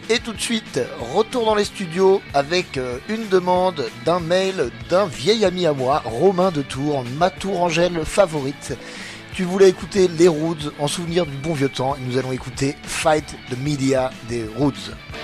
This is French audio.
Et tout de suite, retour dans les studios avec une demande d'un mail d'un vieil ami à moi, Romain de Tours, ma tourangelle favorite. Tu voulais écouter les Roots en souvenir du bon vieux temps et nous allons écouter Fight the Media des Roots.